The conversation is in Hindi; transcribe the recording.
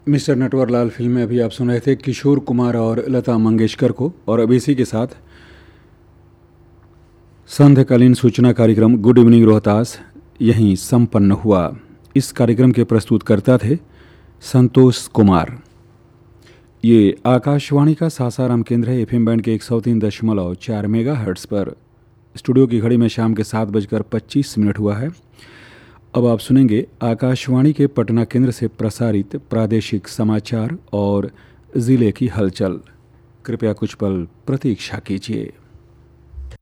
मिस्टर नटवरलाल फिल्म में अभी आप सुन रहे थे किशोर कुमार और लता मंगेशकर को। और अब इसी के साथ संध्याकालीन सूचना कार्यक्रम गुड इवनिंग रोहतास यहीं संपन्न हुआ। इस कार्यक्रम के प्रस्तुतकर्ता थे संतोष कुमार। ये आकाशवाणी का सासाराम केंद्र है। एफएम बैंड के 103.4 मेगाहर्ट्ज़ पर। स्टूडियो की घड़ी में शाम के 7:25 हुआ है। अब आप सुनेंगे आकाशवाणी के पटना केंद्र से प्रसारित प्रादेशिक समाचार और ज़िले की हलचल। कृपया कुछ पल प्रतीक्षा कीजिए।